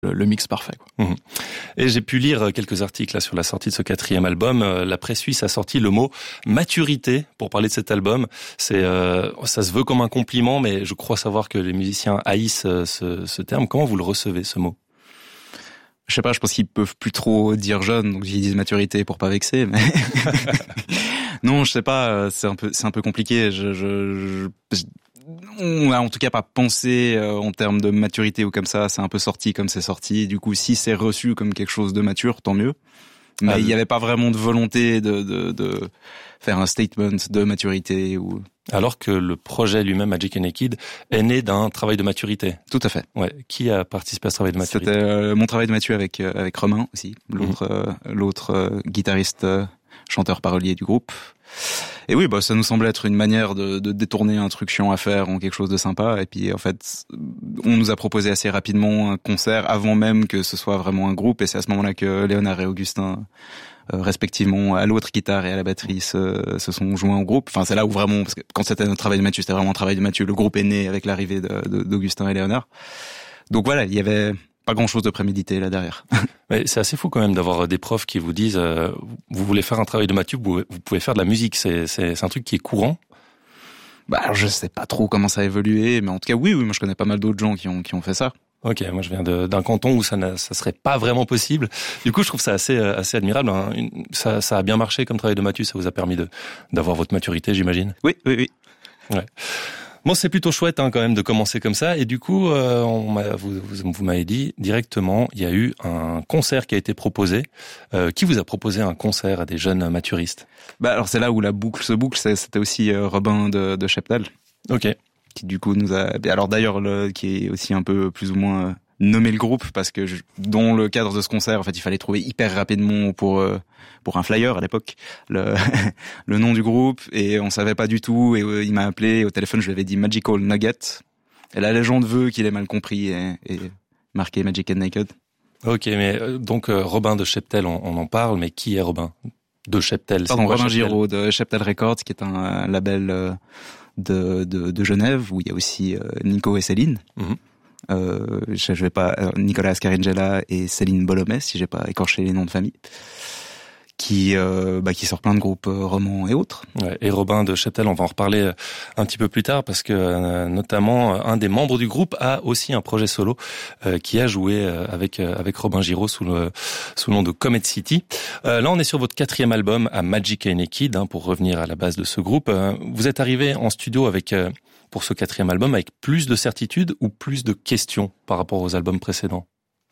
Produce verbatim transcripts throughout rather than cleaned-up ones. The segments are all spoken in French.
le, le mix parfait, quoi. Mmh. Et j'ai pu lire quelques articles là sur la sortie de ce quatrième album. La presse suisse a sorti le mot maturité pour parler de cet album. C'est, euh, ça se veut comme un compliment, mais je crois savoir que les musiciens haïssent ce, ce terme. Comment vous le recevez, ce mot? Je sais pas, je pense qu'ils peuvent plus trop dire jeune, donc ils disent maturité pour pas vexer, mais non, je sais pas, c'est un peu, c'est un peu compliqué. Je, je, je... on a en tout cas pas pensé euh, en termes de maturité ou comme ça. C'est un peu sorti comme c'est sorti. Du coup, si c'est reçu comme quelque chose de mature, tant mieux. Mais il ah, y avait pas vraiment de volonté de, de, de faire un statement de maturité ou. Alors que le projet lui-même, Magic and Naked, est né d'un travail de maturité. Tout à fait. Ouais. Qui a participé à ce travail de maturité? C'était euh, mon travail de maturité avec euh, avec Romain aussi, l'autre mmh. euh, l'autre euh, guitariste, euh, chanteur parolier du groupe. Et oui, bah ça nous semblait être une manière de, de détourner un truc chiant à faire en quelque chose de sympa. Et puis en fait, on nous a proposé assez rapidement un concert avant même que ce soit vraiment un groupe. Et c'est à ce moment-là que Léonard et Augustin, euh, respectivement à l'autre guitare et à la batterie, se, se sont joints au groupe. Enfin, c'est là où vraiment, parce que quand c'était notre travail de Mathieu, c'était vraiment un travail de Mathieu. Le groupe est né avec l'arrivée de, de, d'Augustin et Léonard. Donc voilà, il y avait pas grand-chose de prémédité là derrière. Mais c'est assez fou quand même d'avoir des profs qui vous disent euh, vous voulez faire un travail de Mathieu, vous, vous pouvez faire de la musique. C'est, c'est, c'est un truc qui est courant. Bah alors je sais pas trop comment ça a évolué, mais en tout cas oui, oui, moi je connais pas mal d'autres gens qui ont qui ont fait ça. Ok, moi je viens de, d'un canton où ça ne ça serait pas vraiment possible. Du coup, je trouve ça assez assez admirable. Hein. Une, ça, ça a bien marché comme travail de Mathieu. Ça vous a permis de d'avoir votre maturité, j'imagine. Oui, oui, oui. Ouais. Bon, c'est plutôt chouette hein, quand même de commencer comme ça. Et du coup, euh, on m'a, vous, vous, vous m'avez dit directement, il y a eu un concert qui a été proposé. Euh, qui vous a proposé un concert à des jeunes maturistes? Bah alors c'est là où la boucle se boucle. C'était aussi euh, Robin de, de Cheptel. Ok. Qui du coup nous a. Alors d'ailleurs, le, qui est aussi un peu plus ou moins euh, nommé le groupe parce que je, dans le cadre de ce concert, en fait, il fallait trouver hyper rapidement pour euh, pour un flyer à l'époque le le nom du groupe et on savait pas du tout et euh, il m'a appelé et au téléphone je lui avais dit Magical Nugget et la légende veut qu'il ait mal compris et, et marqué Magic and Naked. Ok, mais euh, donc euh, Robin de Cheptel, on, on en parle, mais qui est Robin de Cheptel? Pardon, Robin Giraud de Cheptel Records, qui est un euh, label euh, de, de de Genève où il y a aussi euh, Nico et Céline. Mm-hmm. Euh, je, je vais pas euh, Nicolas Scaringella et Céline Bolomès si j'ai pas écorché les noms de famille, qui euh, bah qui sort plein de groupes euh, romans et autres. Ouais, et Robin de Cheptel, on va en reparler un petit peu plus tard parce que euh, notamment un des membres du groupe a aussi un projet solo euh, qui a joué euh, avec euh, avec Robin Giraud sous le sous le nom de Comet City. Euh, là, on est sur votre quatrième album à Magic and Naked, hein, pour revenir à la base de ce groupe. Euh, vous êtes arrivé en studio avec euh, pour ce quatrième album avec plus de certitude ou plus de questions par rapport aux albums précédents?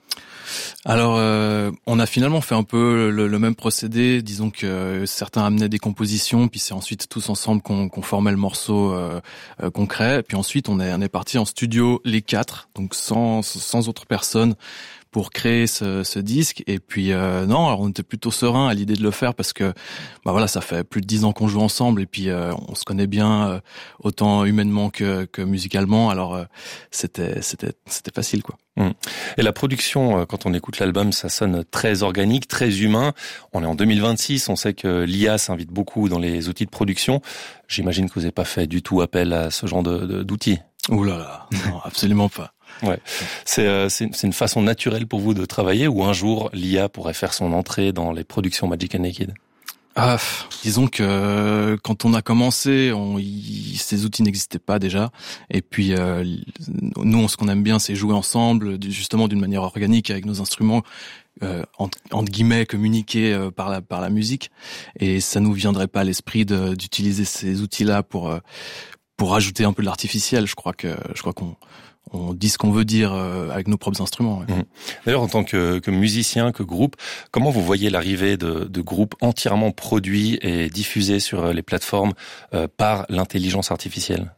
Alors, euh, on a finalement fait un peu le, le même procédé. Disons que euh, certains amenaient des compositions, puis c'est ensuite tous ensemble qu'on, qu'on formait le morceau euh, euh, concret. Puis ensuite, on est, on est parti en studio les quatre, donc sans, sans autre personne, pour créer ce, ce disque. Et puis euh, non, alors on était plutôt serein à l'idée de le faire parce que bah voilà, ça fait plus de dix ans qu'on joue ensemble et puis euh, on se connaît bien euh, autant humainement que, que musicalement. Alors euh, c'était c'était c'était facile quoi. Et la production, quand on écoute l'album, ça sonne très organique, très humain. On est en deux mille vingt-six, on sait que l'I A s'invite beaucoup dans les outils de production. J'imagine que vous n'avez pas fait du tout appel à ce genre de, de, d'outils. Ouh là là, non, absolument pas. Ouais, c'est, euh, c'est c'est une façon naturelle pour vous de travailler ou un jour l'I A pourrait faire son entrée dans les productions Magic and Naked? Ah, disons que quand on a commencé, on, y, ces outils n'existaient pas déjà. Et puis euh, nous, ce qu'on aime bien, c'est jouer ensemble, justement d'une manière organique avec nos instruments, euh, entre, entre guillemets, communiquer euh, par la par la musique. Et ça nous viendrait pas à l'esprit de, d'utiliser ces outils-là pour euh, pour rajouter un peu de l'artificiel. Je crois que je crois qu'on on dit ce qu'on veut dire avec nos propres instruments. Ouais. D'ailleurs, en tant que, que musicien, que groupe, comment vous voyez l'arrivée de, de groupes entièrement produits et diffusés sur les plateformes euh, par l'intelligence artificielle?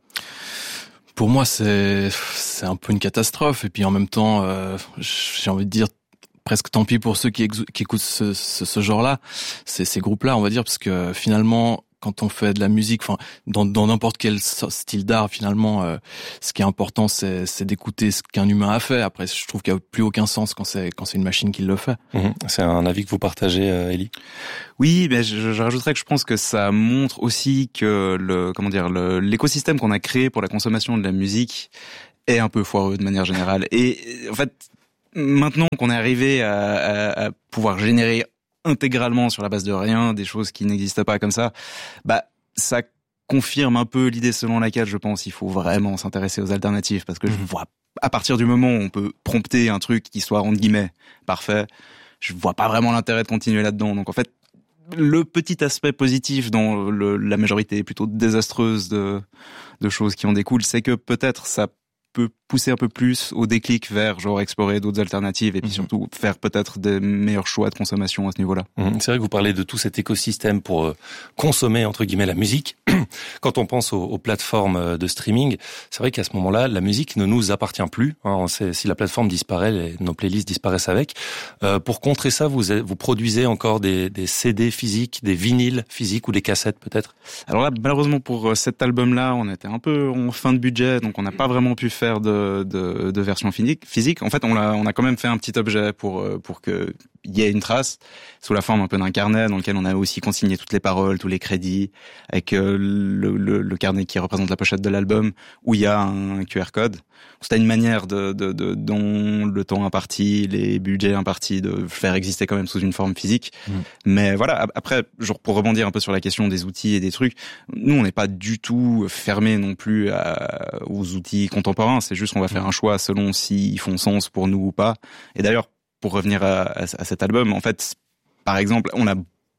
Pour moi, c'est c'est un peu une catastrophe. Et puis en même temps, euh, j'ai envie de dire presque tant pis pour ceux qui, ex- qui écoutent ce, ce, ce genre-là, ces, ces groupes-là, on va dire, parce que finalement, quand on fait de la musique, enfin dans, dans n'importe quel style d'art, finalement, euh, ce qui est important, c'est, c'est d'écouter ce qu'un humain a fait. Après, je trouve qu'il n'y a plus aucun sens quand c'est quand c'est une machine qui le fait. Mmh. C'est un avis que vous partagez, euh, Elie? Oui, mais je, je rajouterais que je pense que ça montre aussi que le comment dire le, l'écosystème qu'on a créé pour la consommation de la musique est un peu foireux de manière générale. Et en fait, maintenant qu'on est arrivé à, à, à pouvoir générer intégralement sur la base de rien des choses qui n'existent pas comme ça, bah ça confirme un peu l'idée selon laquelle je pense il faut vraiment s'intéresser aux alternatives, parce que mmh. je vois à partir du moment où on peut prompter un truc qui soit entre guillemets parfait, je vois pas vraiment l'intérêt de continuer là-dedans. Donc en fait, le petit aspect positif dans le, la majorité plutôt désastreuse de, de choses qui en découlent, c'est que peut-être ça peut pousser un peu plus au déclic vers genre explorer d'autres alternatives et puis mmh. surtout faire peut-être des meilleurs choix de consommation à ce niveau-là. Mmh. C'est vrai que vous parlez de tout cet écosystème pour euh, consommer entre guillemets la musique. Quand on pense aux, aux plateformes de streaming, c'est vrai qu'à ce moment-là, la musique ne nous appartient plus. Hein, c'est, si la plateforme disparaît, les, nos playlists disparaissent avec. Euh, pour contrer ça, vous, vous produisez encore des, des C D physiques, des vinyles physiques ou des cassettes peut-être? Alors là, malheureusement pour cet album-là, on était un peu en fin de budget, donc on n'a pas vraiment pu faire de, de, de version physique. En fait, on a, on a quand même fait un petit objet pour, pour que il y ait une trace sous la forme un peu d'un carnet dans lequel on a aussi consigné toutes les paroles, tous les crédits, avec euh, le, le, le carnet qui représente la pochette de l'album, où il y a un Q R code. C'était une manière de, de, de, dont le temps imparti, les budgets impartis, de faire exister quand même sous une forme physique. Mmh. Mais voilà, après, genre pour rebondir un peu sur la question des outils et des trucs, nous on n'est pas du tout fermé non plus à, aux outils contemporains. C'est juste qu'on va faire un choix selon s'ils font sens pour nous ou pas. Et d'ailleurs, pour revenir à, à, à cet album, en fait, par exemple, on a,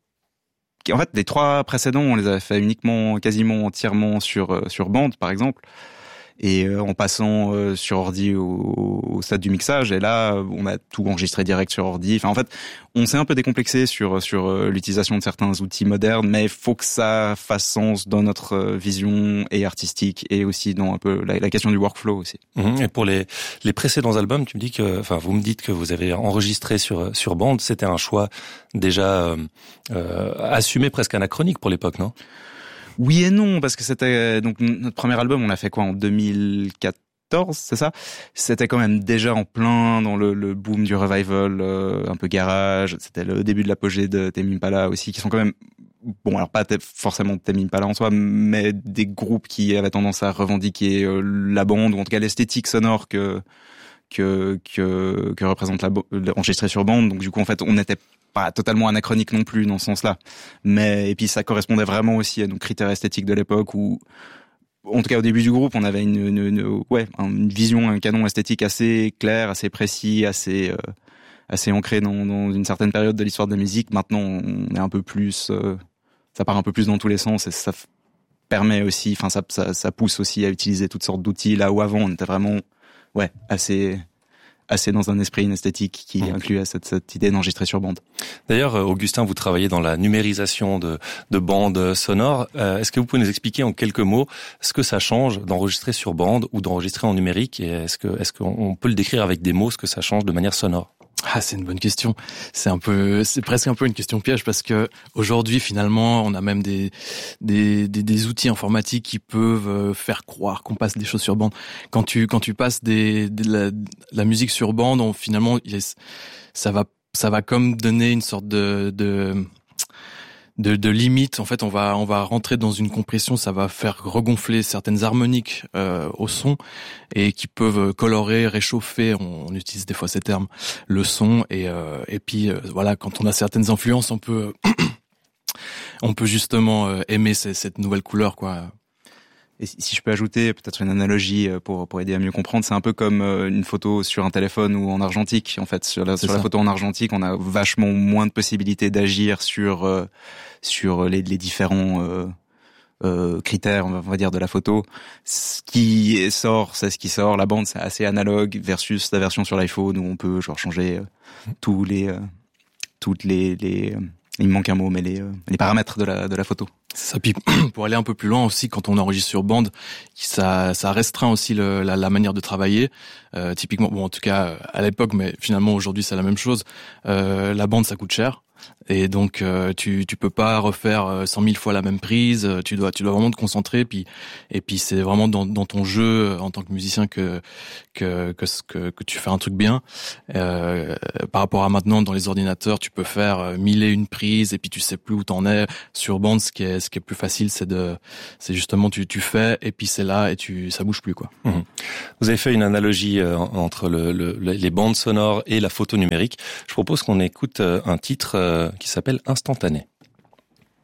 en fait, les trois précédents, on les avait fait uniquement, quasiment entièrement sur sur bande, par exemple, et euh, en passant euh, sur ordi au, au stade du mixage. Et là, on a tout enregistré direct sur ordi. Enfin, en fait, on s'est un peu décomplexé sur sur euh, l'utilisation de certains outils modernes, mais il faut que ça fasse sens dans notre euh, vision et artistique, et aussi dans un peu la, la question du workflow aussi. Mmh, et pour les les précédents albums, tu me dis que, enfin, vous me dites que vous avez enregistré sur sur bande. C'était un choix déjà euh, euh, assumé, presque anachronique pour l'époque, non? Oui et non, parce que c'était donc notre premier album, on l'a fait quoi en deux mille quatorze, c'est ça? C'était quand même déjà en plein dans le, le boom du revival, euh, un peu garage. C'était le début de l'apogée de Tame Impala aussi, qui sont quand même bon, alors pas forcément Tame Impala en soi, mais des groupes qui avaient tendance à revendiquer euh, la bande, ou en tout cas l'esthétique sonore que que que, que représente la enregistrée sur bande. Donc du coup, en fait, on n'était pas totalement anachronique non plus dans ce sens-là. Mais et puis ça correspondait vraiment aussi à nos critères esthétiques de l'époque, où, en tout cas au début du groupe, on avait une, une, une ouais une vision, un canon esthétique assez clair, assez précis, assez euh, assez ancré dans, dans une certaine période de l'histoire de la musique. Maintenant, on est un peu plus, euh, ça part un peu plus dans tous les sens, et ça permet aussi, enfin ça, ça ça pousse aussi à utiliser toutes sortes d'outils, là où avant on était vraiment ouais assez assez dans un esprit, une esthétique qui mmh. incluait cette, cette idée d'enregistrer sur bande. D'ailleurs, Augustin, vous travaillez dans la numérisation de, de bandes sonores. Euh, est-ce que vous pouvez nous expliquer en quelques mots ce que ça change d'enregistrer sur bande ou d'enregistrer en numérique, et est-ce que est-ce qu'on peut le décrire avec des mots, ce que ça change de manière sonore? Ah, c'est une bonne question. C'est un peu, c'est presque un peu une question piège, parce que aujourd'hui, finalement, on a même des, des, des, des outils informatiques qui peuvent faire croire qu'on passe des choses sur bande. Quand tu, quand tu passes des, de la, de la musique sur bande, on, finalement, ça va, ça va comme donner une sorte de, de, de, de limite. En fait, on va, on va rentrer dans une compression, ça va faire regonfler certaines harmoniques euh, au son, et qui peuvent colorer, réchauffer. On, on utilise des fois ces termes, le son. Et, euh, et puis euh, voilà, quand on a certaines influences, on peut, on peut justement euh, aimer ces, cette nouvelle couleur, quoi. Et si je peux ajouter peut-être une analogie pour pour aider à mieux comprendre, c'est un peu comme une photo sur un téléphone ou en argentique. En fait, sur la sur la photo en argentique, on a vachement moins de possibilités d'agir sur euh, sur les, les différents euh, euh, critères, on va dire, de la photo. Ce qui sort, c'est ce qui sort. La bande, c'est assez analogue versus la version sur l'iPhone, où on peut genre changer euh, tous les euh, toutes les les euh, il me manque un mot, mais les euh, les paramètres de la de la photo. C'est ça. Puis pour aller un peu plus loin aussi, quand on enregistre sur bande, ça ça restreint aussi le, la, la manière de travailler. Euh, typiquement, bon, en tout cas à l'époque, mais finalement aujourd'hui c'est la même chose. Euh, la bande, ça coûte cher. et donc euh, tu tu peux pas refaire cent mille fois la même prise. Tu dois tu dois vraiment te concentrer. Puis et puis c'est vraiment dans dans ton jeu en tant que musicien que que que que, que tu fais un truc bien. Euh, par rapport à maintenant, dans les ordinateurs, tu peux faire mille et une prises et puis tu sais plus où t'en es. Sur bande, ce qui est ce qui est plus facile, c'est de c'est justement tu tu fais et puis c'est là et tu ça bouge plus quoi. Mmh. Vous avez fait une analogie euh, entre le, le, les bandes sonores et la photo numérique. Je propose qu'on écoute euh, un titre euh, qui s'appelle Instantané.